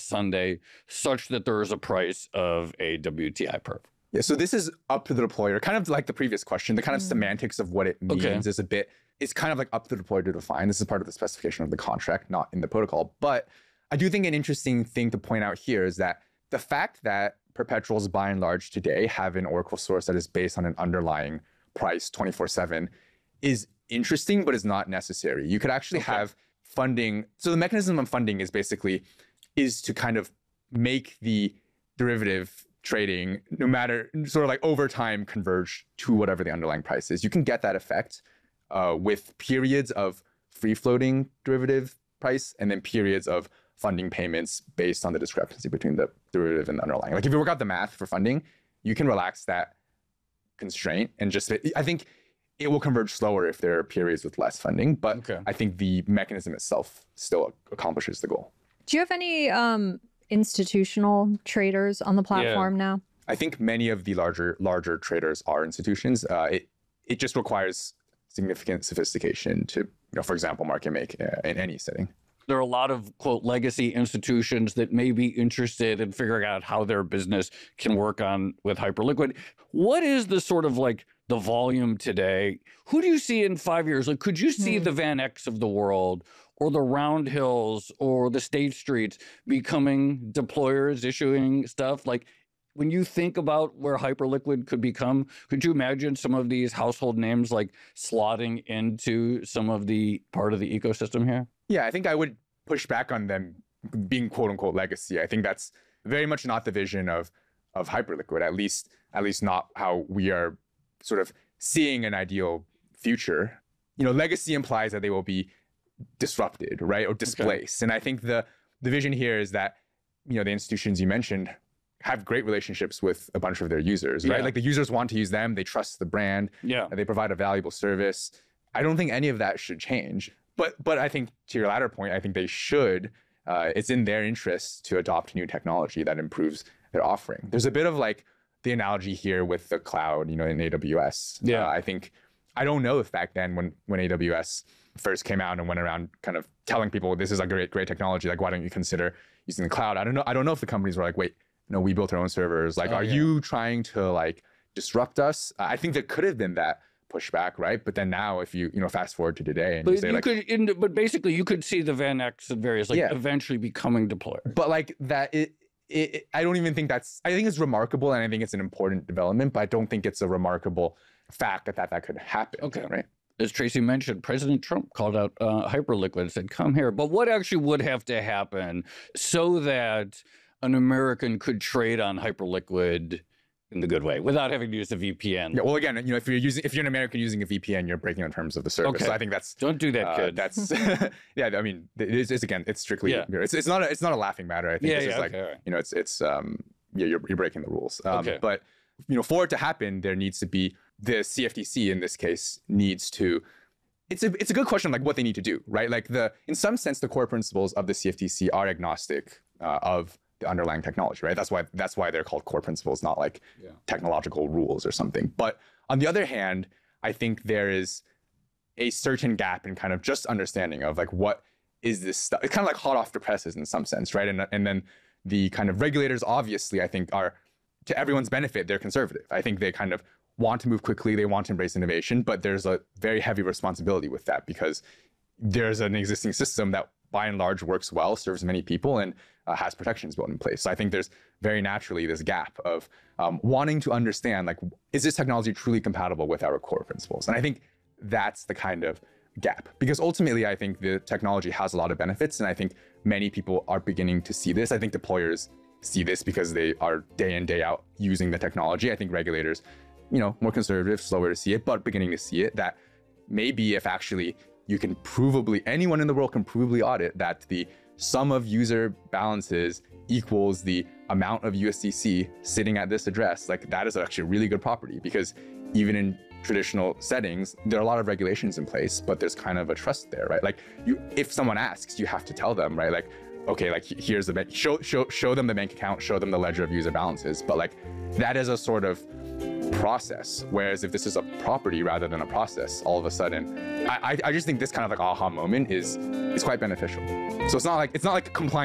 Sunday such that there is a price of a WTI perp? Yeah, so this is up to the deployer, kind of like the previous question. The kind of semantics of what it means it's kind of like up to the deployer to define. This is part of the specification of the contract, not in the protocol. But I do think an interesting thing to point out here is that the fact that perpetuals by and large today have an Oracle source that is based on an underlying price 24/7 is interesting, but is not necessary. You could actually have funding. So the mechanism of funding is to kind of make the derivative trading, no matter sort of like over time, converge to whatever the underlying price is. You can get that effect with periods of free floating derivative price and then periods of funding payments based on the discrepancy between the derivative and the underlying. Like if you work out the math for funding, you can relax that constraint and just, I think it will converge slower if there are periods with less funding, but I think the mechanism itself still accomplishes the goal. Do you have any institutional traders on the platform now? I think many of the larger traders are institutions. It just requires significant sophistication to, for example, market make in any setting. There are a lot of, quote, legacy institutions that may be interested in figuring out how their business can work on with Hyperliquid. What is the sort of like the volume today? Who do you see in 5 years? Like, could you see the Van Ex of the world or the Roundhills or the State Streets becoming deployers, issuing stuff? Like, when you think about where Hyperliquid could become, could you imagine some of these household names like slotting into some of the part of the ecosystem here? Yeah, I think I would push back on them being quote unquote legacy. I think that's very much not the vision of Hyperliquid, at least not how we are sort of seeing an ideal future. Legacy implies that they will be disrupted, right? Or displaced. And I think the vision here is that, the institutions you mentioned have great relationships with a bunch of their users, right? Like the users want to use them, they trust the brand, they provide a valuable service. I don't think any of that should change. But I think to your latter point, I think they should. It's in their interest to adopt new technology that improves their offering. There's a bit of like the analogy here with the cloud, in AWS. I don't know if back then when AWS first came out and went around kind of telling people this is a great technology, like why don't you consider using the cloud? I don't know if the companies were like, wait, no, we built our own servers. Like, are you trying to like disrupt us? I think there could have been that pushback, right? But then now, if you fast forward to today, and but basically, you could see the Van Ex and various eventually becoming deployers. But like that, I don't even think that's. I think it's remarkable, and I think it's an important development. But I don't think it's a remarkable fact that could happen. Okay, right. As Tracy mentioned, President Trump called out Hyperliquid and said, "Come here." But what actually would have to happen so that an American could trade on Hyperliquid in the good way without having to use a VPN? Yeah, well, again, if you're an American using a VPN, you're breaking the terms of the service. Okay. So I think that's don't do that, kid. That's I mean, it's strictly it's not a laughing matter. I think you're breaking the rules. But for it to happen, there needs to be the CFTC in this case needs to. It's a good question, like what they need to do, right? Like in some sense, the core principles of the CFTC are agnostic of the underlying technology, right? That's why they're called core principles, not like technological rules or something. But on the other hand, I think there is a certain gap in kind of just understanding of like what is this stuff. It's kind of like hot off the presses in some sense, right? And then the kind of regulators, obviously, I think are to everyone's benefit. They're conservative. I think they kind of want to move quickly. They want to embrace innovation, but there's a very heavy responsibility with that because there's an existing system that by and large works well, serves many people, and has protections built in place. So I think there's very naturally this gap of wanting to understand, like, is this technology truly compatible with our core principles? And I think that's the kind of gap. Because ultimately, I think the technology has a lot of benefits, and I think many people are beginning to see this. I think deployers see this because they are day in, day out using the technology. I think regulators, more conservative, slower to see it, but beginning to see it, that maybe if actually you can anyone in the world can provably audit that the sum of user balances equals the amount of USDC sitting at this address, like that is actually a really good property because even in traditional settings, there are a lot of regulations in place, but there's kind of a trust there, right? Like if someone asks, you have to tell them, right? Like, okay, like here's the bank, show them the bank account, show them the ledger of user balances, but like that is a sort of process. Whereas if this is a property rather than a process, all of a sudden, I just think this kind of like aha moment is quite beneficial. So it's not like compliance